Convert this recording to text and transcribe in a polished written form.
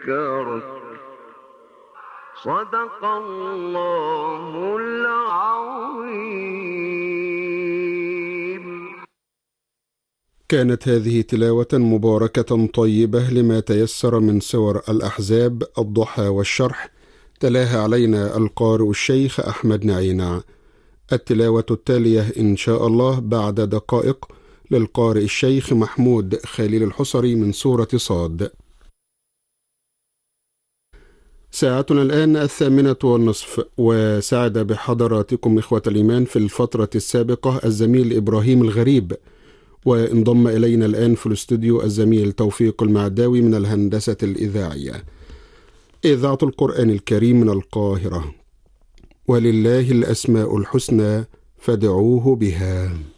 ذكرك. صدق الله العظيم. كانت هذه تلاوة مباركة طيبة لما تيسر من سور الأحزاب الضحى والشرح، تلاها علينا القارئ الشيخ أحمد نعينع. التلاوة التالية إن شاء الله بعد دقائق للقارئ الشيخ محمود خليل الحصري من سورة صاد. ساعتنا الآن 20:30، وسعد بحضراتكم إخوة الإيمان في الفترة السابقة الزميل إبراهيم الغريب، وانضم إلينا الآن في الاستوديو الزميل توفيق المعداوي من الهندسة الإذاعية. إذاعة القرآن الكريم من القاهرة. ولله الأسماء الحسنى فادعوه بها.